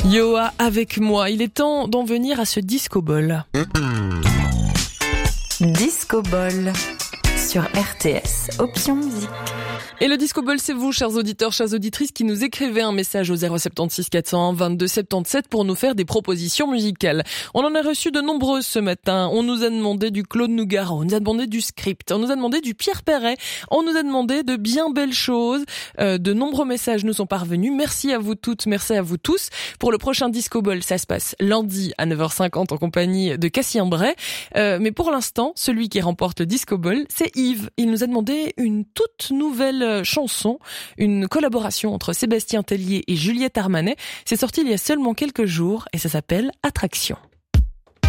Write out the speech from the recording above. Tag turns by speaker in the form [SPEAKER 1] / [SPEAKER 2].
[SPEAKER 1] Yoa avec moi, il est temps d'en venir à ce disco ball.
[SPEAKER 2] Disco Ball sur RTS, option musique.
[SPEAKER 1] Et le disco ball, c'est vous, chers auditeurs, chères auditrices, qui nous écrivez un message au 076 401 22 77 pour nous faire des propositions musicales. On en a reçu de nombreuses ce matin. On nous a demandé du Claude Nougaro, on nous a demandé du Script, on nous a demandé du Pierre Perret, on nous a demandé de bien belles choses. De nombreux messages nous sont parvenus. Merci à vous toutes, merci à vous tous. Pour le prochain disco ball, ça se passe lundi à 9h50 en compagnie de Cassien Bray. Mais pour l'instant, celui qui remporte le disco ball, c'est Yves. Il nous a demandé une toute nouvelle chanson, une collaboration entre Sébastien Tellier et Juliette Armanet. C'est sorti il y a seulement quelques jours et ça s'appelle Attraction.